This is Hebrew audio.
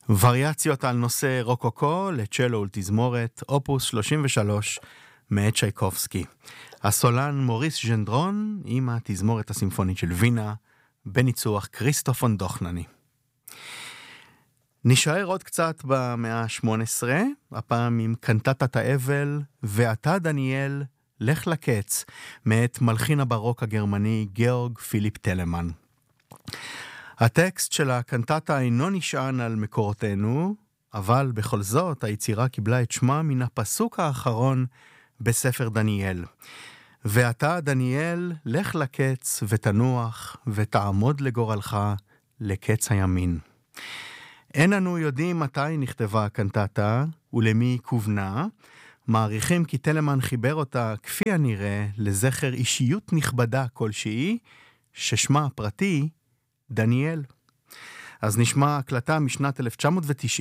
וריאציות על נושא רוקוקו לצ'לו ולתזמורת, אופוס 33 מאת צ'ייקובסקי. הסולן מוריס ז'נדרון עם התזמורת הסימפונית של וינה, בניצוח כריסטופון דוכנני. נשאר עוד קצת במאה ה-18, הפעם עם קנטטת האבל, ואתה דניאל, לך לקץ, מאת מלחין הברוק הגרמני גאורג פיליפ טלמן. הטקסט של הקנטטה אינו נשען על מקורותינו, אבל בכל זאת היצירה קיבלה את שמה מן הפסוק האחרון בספר דניאל. ואתה דניאל, לך לקץ ותנוח ותעמוד לגורלך לקץ הימין. אין אנו יודעים מתי נכתבה הקנטטה ולמי כוונה, מעריכים כי טלמן חיבר אותה כפי הנראה לזכר אישיות נכבדה כלשהי, ששמה הפרטי דניאל. אז נשמע הקלטה משנת 1990